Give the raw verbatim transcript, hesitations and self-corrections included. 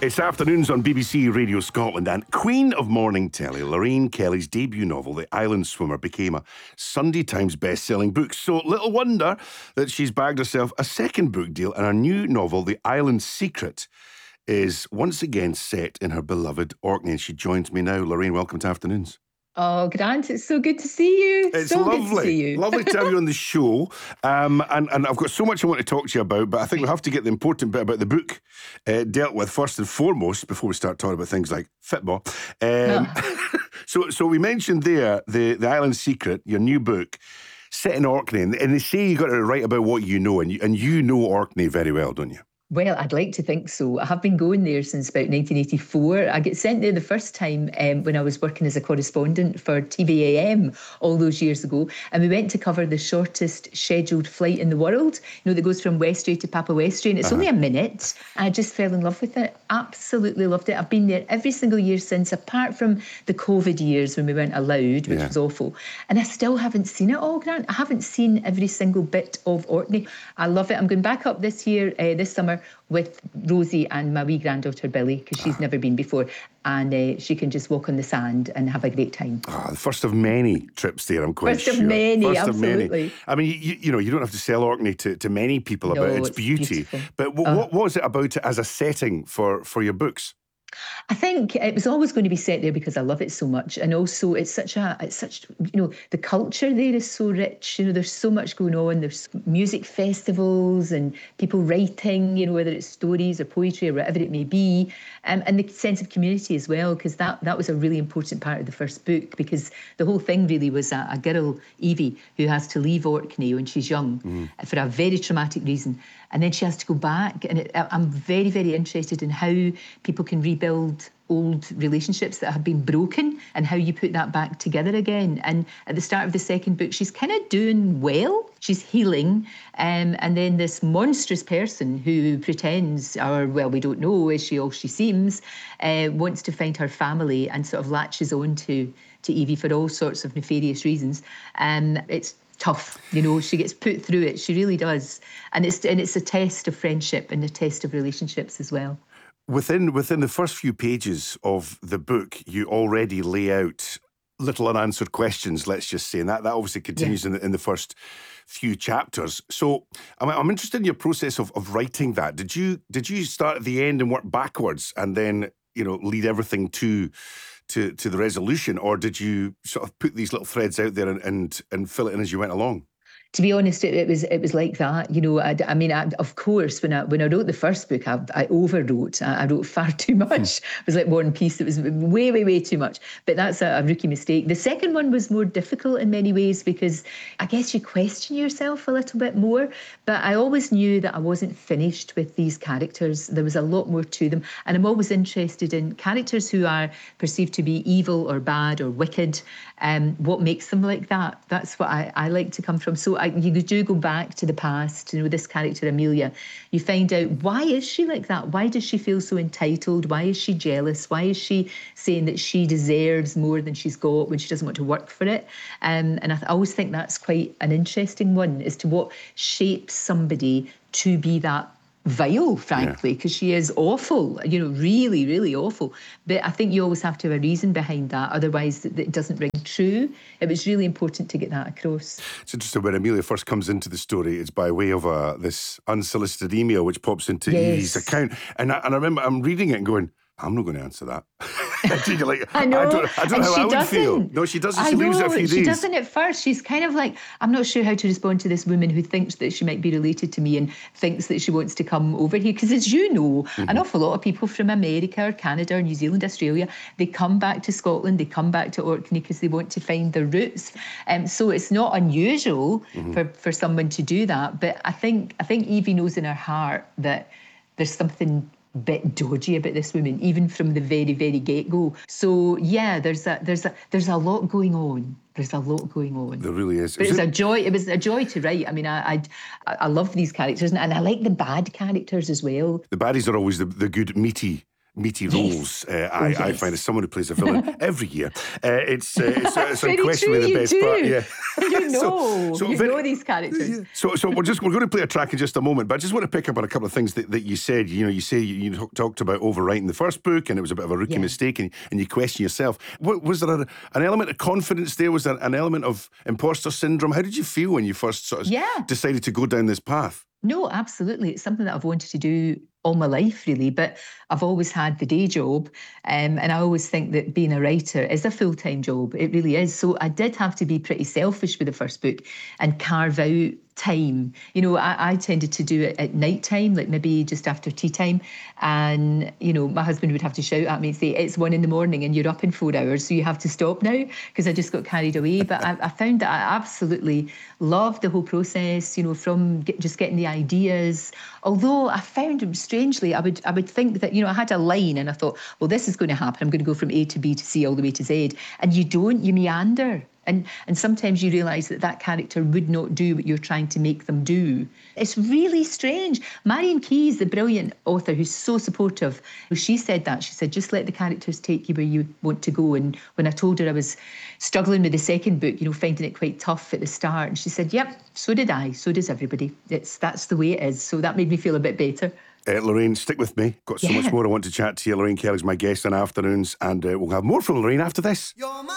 It's afternoons on B B C Radio Scotland, and Queen of Morning Telly, Lorraine Kelly's debut novel, The Island Swimmer, became a Sunday Times best-selling book. So little wonder that she's bagged herself a second book deal, and her new novel, The Island Secret, is once again set in her beloved Orkney. And she joins me now. Lorraine, welcome to Afternoons. Oh, Grant, it's so good to see you. It's so lovely. Good to see you. Lovely to have you on the show. Um, and, and I've got so much I want to talk to you about, but I think we have to get the important bit about the book uh, dealt with first and foremost before we start talking about things like football. Um, so so we mentioned there the, the Island Secret, your new book, set in Orkney. And, and they say you got to write about what you know, and you, and you know Orkney very well, don't you? Well, I'd like to think so. I have been going there since about nineteen eighty-four. I got sent there the first time um, when I was working as a correspondent for T V A M all those years ago. And we went to cover the shortest scheduled flight in the world, you know, that goes from Westray to Papa Westray. And it's uh-huh. only a minute. I just fell in love with it. Absolutely loved it. I've been there every single year since, apart from the COVID years when we weren't allowed, which yeah. was awful. And I still haven't seen it all, Grant. I haven't seen every single bit of Orkney. I love it. I'm going back up this year, uh, this summer, with Rosie and my wee granddaughter Billy, because she's ah. never been before, and uh, she can just walk on the sand and have a great time. Ah, the first of many trips there, I'm quite first sure. First of many, first absolutely. Of many. I mean, you, you know, you don't have to sell Orkney to, to many people no, about its, it's beauty, beautiful. but w- uh, what was it about it as a setting for, for your books? I think it was always going to be set there because I love it so much, and also it's such a, it's such, you know, the culture there is so rich. You know, there's so much going on. There's music festivals and people writing, you know, whether it's stories or poetry or whatever it may be, um, and the sense of community as well, because that that was a really important part of the first book, because the whole thing really was a, a girl, Evie, who has to leave Orkney when she's young mm. for a very traumatic reason, and then she has to go back. And it, I'm very, very interested in how people can rebuild build old relationships that have been broken and how you put that back together again. And at the start of the second book, she's kind of doing well. She's healing. Um, and then this monstrous person who pretends, or, well, we don't know, is she all she seems, uh, wants to find her family and sort of latches on to, to Evie for all sorts of nefarious reasons. And um, it's tough, you know, she gets put through it. She really does. And it's, and it's a test of friendship and a test of relationships as well. Within within the first few pages of the book, you already lay out little unanswered questions, let's just say, and that, that obviously continues yeah. in, the, in the first few chapters. So I'm, I'm interested in your process of, of writing that. Did you did you start at the end and work backwards and then, you know, lead everything to to, to the resolution, or did you sort of put these little threads out there and, and, and fill it in as you went along? To be honest, it, it was it was like that. You know, I, I mean, I, of course, when I when I wrote the first book, I, I overwrote. I, I wrote far too much. It was like War and Peace. It was way, way, way too much. But that's a, a rookie mistake. The second one was more difficult in many ways because I guess you question yourself a little bit more. But I always knew that I wasn't finished with these characters. There was a lot more to them. And I'm always interested in characters who are perceived to be evil or bad or wicked. Um, what makes them like that? That's what I, I like to come from. So I, you do go back to the past, you know, this character, Amelia. You find out, why is she like that? Why does she feel so entitled? Why is she jealous? Why is she saying that she deserves more than she's got when she doesn't want to work for it? Um, and I, th- I always think that's quite an interesting one, as to what shapes somebody to be that vile, frankly, because yeah. she is awful, you know, really, really awful. But I think you always have to have a reason behind that, otherwise it doesn't ring true. It was really important to get that across. It's interesting, when Amelia first comes into the story, it's by way of a, this unsolicited email which pops into yes. Evie's account. And I, and I remember I'm reading it and going, I'm not going to answer that. like, I know. I don't, I don't know how I would doesn't. feel. No, she doesn't. She I leaves know. it a few she days. She doesn't at first. She's kind of like, I'm not sure how to respond to this woman who thinks that she might be related to me and thinks that she wants to come over here. Because as you know, mm-hmm. an awful lot of people from America or Canada or New Zealand, Australia, they come back to Scotland, they come back to Orkney because they want to find their roots. Um, so it's not unusual mm-hmm. for, for someone to do that. But I think I think Evie knows in her heart that there's something bit dodgy about this woman, even from the very, very get-go. So yeah, there's a there's a there's a lot going on. There's a lot going on. There really is. But is it was it... a joy. It was a joy to write. I mean, I I, I love these characters, and, and I like the bad characters as well. The baddies are always the, the good, meaty meaty Yes. roles. Uh, Oh, I, yes. I find as someone who plays a villain every year, uh, it's uh, it's, uh, it's Very unquestionably true, the you best do. part. Yeah, You know, so, so you very- know these characters. Yeah. So, so we're just we're going to play a track in just a moment, but I just want to pick up on a couple of things that, that you said. You know, you say you, you talked about overwriting the first book, and it was a bit of a rookie Yeah. mistake, and, and you question yourself. What, was there a, an element of confidence there? Was there an element of imposter syndrome? How did you feel when you first sort of Yeah. decided to go down this path? No, absolutely. It's something that I've wanted to do all my life, really, but I've always had the day job. Um, and I always think that being a writer is a full-time job. It really is. So I did have to be pretty selfish with the first book and carve out time. You know, I, I tended to do it at night time, like maybe just after tea time. And, you know, my husband would have to shout at me and say, it's one in the morning and you're up in four hours, so you have to stop now, because I just got carried away. But I, I found that I absolutely loved the whole process, you know, from get, just getting the ideas. Although I found, strangely, I would I would think that, you know, I had a line and I thought, well, this is going to happen. I'm going to go from A to B to C all the way to Z. And you don't, you meander. And and sometimes you realise that that character would not do what you're trying to make them do. It's really strange. Marion Keyes, the brilliant author who's so supportive, she said that. She said, just let the characters take you where you want to go. And when I told her I was struggling with the second book, you know, finding it quite tough at the start, and she said, yep, so did I. So does everybody. It's That's the way it is. So that made me feel a bit better. Uh, Lorraine, stick with me. Got so Yeah. much more I want to chat to you. Lorraine Kelly's my guest on Afternoons, and uh, we'll have more from Lorraine after this.